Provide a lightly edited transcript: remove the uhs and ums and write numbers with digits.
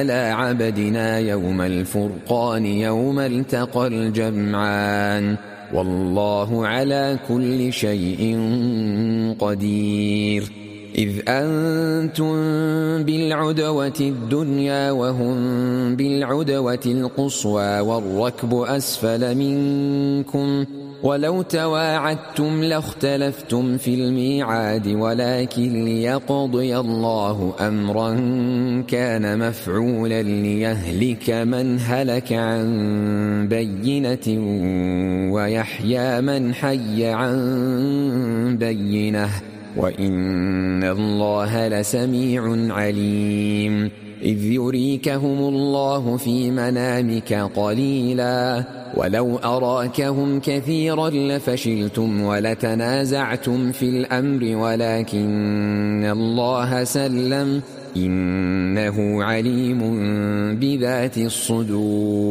على عبدنا يوم الفرقان يوم التقى الجمعان والله على كل شيء قدير. إذ أنتم بالعدوة الدنيا وهم بالعدوة القصوى والركب أسفل منكم ولو تواعدتم لاختلفتم في الميعاد ولكن ليقضي الله أمرا كان مفعولا ليهلك من هلك عن بينة ويحيى من حي عن بينة وإن الله لسميع عليم. إذ يريكهم الله في منامك قليلا ولو أراكهم كثيرا لفشلتم ولتنازعتم في الأمر ولكن الله سلم إنه عليم بذات الصدور.